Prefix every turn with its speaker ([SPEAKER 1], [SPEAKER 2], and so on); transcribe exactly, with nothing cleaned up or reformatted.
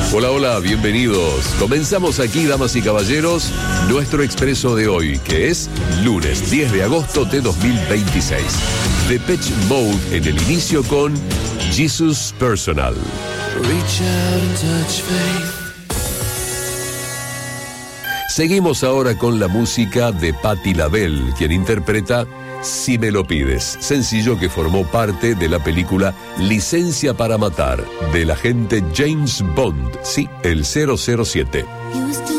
[SPEAKER 1] Hola, hola, bienvenidos. Comenzamos aquí, damas y caballeros, nuestro expreso de hoy, que es lunes diez de agosto de dos mil veintiséis. Depeche Mode en el inicio con Jesus Personal. Reach out and touch faith. Seguimos ahora con la música de Patti LaBelle, quien interpreta Si me lo pides, sencillo que formó parte de la película Licencia para matar, del agente James Bond, sí, el cero cero siete.